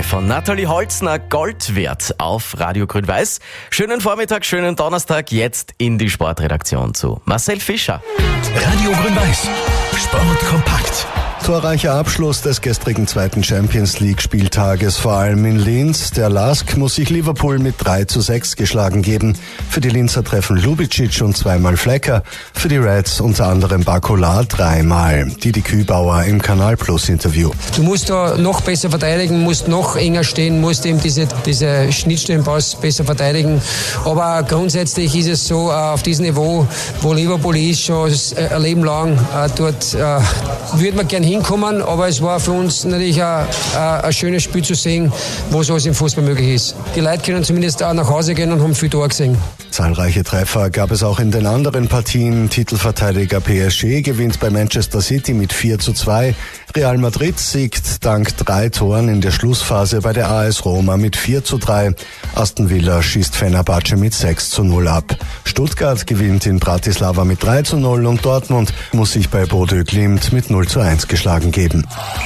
neu von Nathalie Holzner, Gold wert auf Radio Grün-Weiß. Schönen Vormittag, schönen Donnerstag, jetzt in die Sportredaktion zu Marcel Fischer. Radio Grün-Weiß, Sport kompakt. Torreicher Abschluss des gestrigen zweiten Champions-League-Spieltages, vor allem in Linz. Der LASK muss sich Liverpool mit 3:6 geschlagen geben. Für die Linzer treffen Lubicic und zweimal Flecker. Für die Reds unter anderem Barcola dreimal. Didi Kübauer im Kanal Plus Interview. Du musst da noch besser verteidigen, musst noch enger stehen, musst eben diese Schnittstellenpass besser verteidigen. Aber grundsätzlich ist es so, auf diesem Niveau, wo Liverpool ist, schon ein Leben lang, dort würde man gerne hinkommen, aber es war für uns natürlich ein schönes Spiel zu sehen, wo sowas im Fußball möglich ist. Die Leute können zumindest auch nach Hause gehen und haben viel Tor gesehen. Zahlreiche Treffer gab es auch in den anderen Partien. Titelverteidiger PSG gewinnt bei Manchester City mit 4:2. Real Madrid siegt dank 3 Toren in der Schlussphase bei der AS Roma mit 4:3. Aston Villa schießt Fenerbahce mit 6:0 ab. Stuttgart gewinnt in Bratislava mit 3:0 und Dortmund muss sich bei Bodø Glimt mit 0:1 geschlagen geben.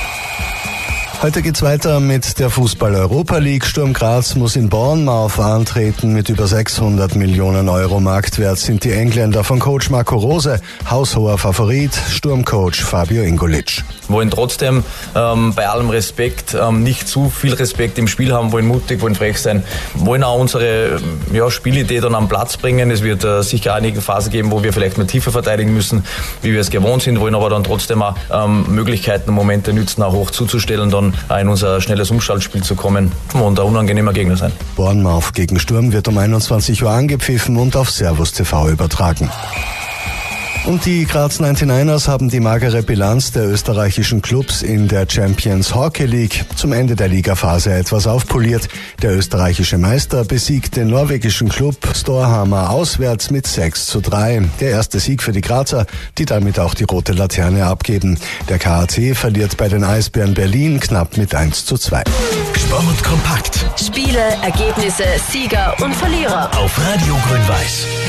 Heute geht's weiter mit der Fußball-Europa League. Sturm Graz muss in Bournemouth antreten. Mit über 600 Millionen Euro Marktwert sind die Engländer von Coach Marco Rose haushoher Favorit. Sturmcoach Fabio Ingolic. Wollen trotzdem bei allem Respekt nicht zu viel Respekt im Spiel haben, wollen mutig, wollen frech sein, wollen auch unsere Spielidee dann am Platz bringen. Es wird sicher einige Phasen geben, wo wir vielleicht mal tiefer verteidigen müssen, wie wir es gewohnt sind, wollen aber dann trotzdem auch Möglichkeiten, Momente nützen, auch hoch zuzustellen, dann in unser schnelles Umschaltspiel zu kommen und ein unangenehmer Gegner sein. Bournemouth gegen Sturm wird um 21 Uhr angepfiffen und auf Servus TV übertragen. Und die Graz 99ers haben die magere Bilanz der österreichischen Clubs in der Champions Hockey League zum Ende der Ligaphase etwas aufpoliert. Der österreichische Meister besiegt den norwegischen Club Storhamar auswärts mit 6:3. Der erste Sieg für die Grazer, die damit auch die rote Laterne abgeben. Der KAC verliert bei den Eisbären Berlin knapp mit 1:2. Sport kompakt. Spiele, Ergebnisse, Sieger und Verlierer. Auf Radio Grün-Weiß.